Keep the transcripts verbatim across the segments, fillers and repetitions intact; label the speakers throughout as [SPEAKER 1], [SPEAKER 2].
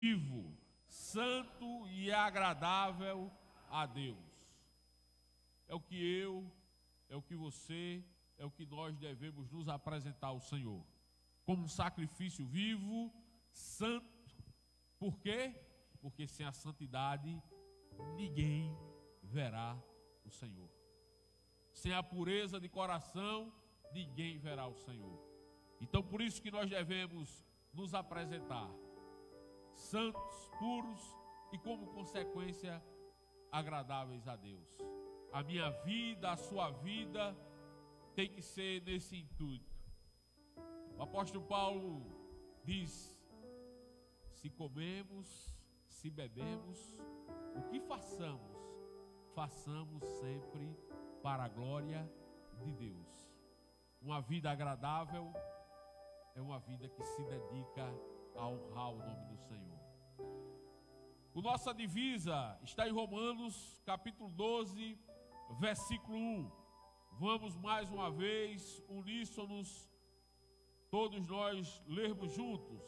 [SPEAKER 1] vivo, santo e agradável a Deus. É o que eu, é o que você, é o que nós devemos nos apresentar ao Senhor, como um sacrifício vivo, santo. Por quê? Porque sem a santidade ninguém verá o Senhor. Sem a pureza de coração ninguém verá o Senhor. Então por isso que nós devemos nos apresentar santos, puros e como consequência agradáveis a Deus. A minha vida, a sua vida tem que ser nesse intuito. O apóstolo Paulo diz: se comemos, se bebemos, o que façamos, façamos sempre para a glória de Deus. Uma vida agradável é uma vida que se dedica a honrar o nome do Senhor. A nossa divisa está em Romanos capítulo doze, versículo um. Vamos mais uma vez, uníssonos, todos nós lermos juntos.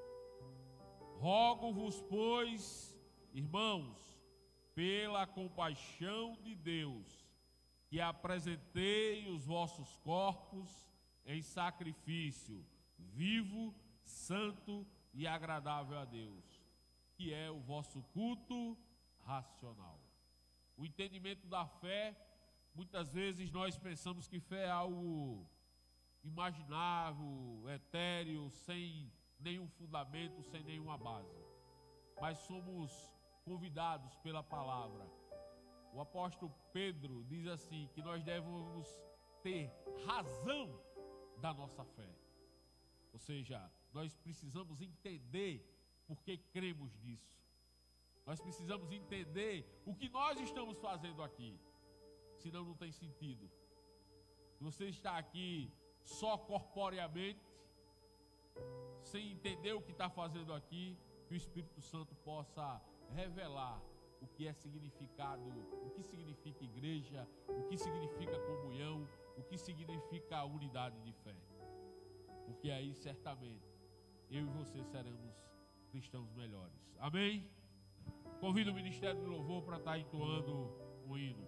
[SPEAKER 1] Rogo-vos, pois, irmãos, pela compaixão de Deus, que apresentei os vossos corpos em sacrifício vivo, santo e agradável a Deus, que é o vosso culto racional. O entendimento da fé, muitas vezes nós pensamos que fé é algo imaginável, etéreo, sem nenhum fundamento, sem nenhuma base. Mas somos convidados pela palavra. O apóstolo Pedro diz assim, que nós devemos ter razão da nossa fé. Ou seja, nós precisamos entender por que cremos nisso. Nós precisamos entender o que nós estamos fazendo aqui. Senão não tem sentido. Se você está aqui só corporeamente, sem entender o que está fazendo aqui, que o Espírito Santo possa revelar o que é significado, o que significa igreja, o que significa comunhão, o que significa a unidade de fé. Porque aí certamente eu e você seremos cristãos melhores. Amém? Convido o Ministério de Louvor para estar entoando o hino.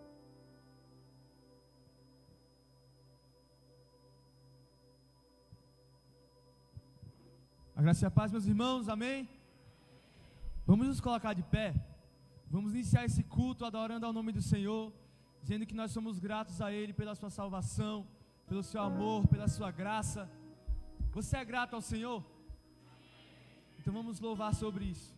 [SPEAKER 2] A graça e a paz, meus irmãos, amém? Vamos nos colocar de pé. Vamos iniciar esse culto adorando ao nome do Senhor, dizendo que nós somos gratos a Ele pela sua salvação, pelo seu amor, pela sua graça. Você é grato ao Senhor? Então vamos louvar sobre isso.